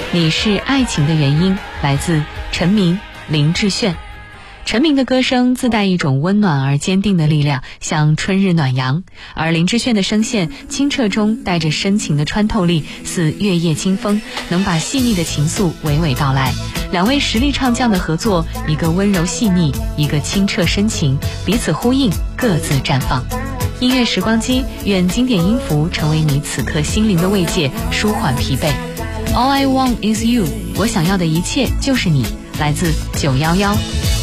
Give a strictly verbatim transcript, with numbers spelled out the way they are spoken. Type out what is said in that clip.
你是爱情的原因，来自陈明、林志炫。陈明的歌声自带一种温暖而坚定的力量，像春日暖阳，而林志炫的声线清澈中带着深情的穿透力，似月夜清风，能把细腻的情愫娓娓道来。两位实力唱将的合作，一个温柔细腻，一个清澈深情，彼此呼应，各自绽放。音乐时光机，愿经典音符成为你此刻心灵的慰藉，舒缓疲惫。All I want is you， 我想要的一切就是你，来自九一一。